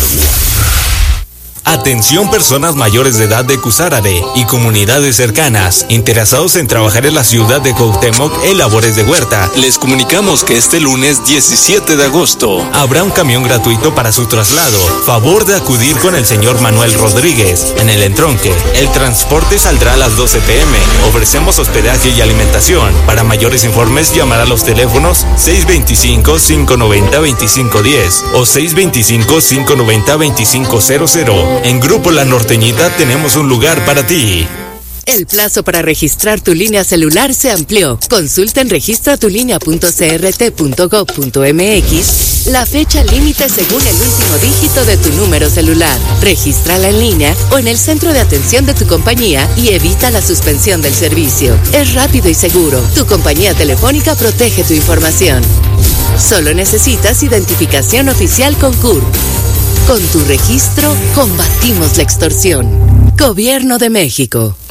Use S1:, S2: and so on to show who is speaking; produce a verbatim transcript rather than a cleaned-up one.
S1: Atención personas mayores de edad de Cusárare y comunidades cercanas interesados en trabajar en la ciudad de Cuauhtémoc en labores de huerta. Les comunicamos que este lunes diecisiete de agosto habrá un camión gratuito para su traslado. Favor de acudir con el señor Manuel Rodríguez en el entronque. El transporte saldrá a las doce pm. Ofrecemos hospedaje y alimentación. Para mayores informes llamar a los teléfonos seis dos cinco, cinco nueve cero, dos cinco uno cero o seis dos cinco, cinco nueve cero, dos cinco cero cero. En Grupo La Norteñita tenemos un lugar para ti.
S2: El plazo para registrar tu línea celular se amplió. Consulta en registra tu línea punto c r t punto gov punto m x la fecha límite según el último dígito de tu número celular. Regístrala en línea o en el centro de atención de tu compañía y evita la suspensión del servicio. Es rápido y seguro. Tu compañía telefónica protege tu información. Solo necesitas identificación oficial con C U R. Con tu registro, combatimos la extorsión. Gobierno de México.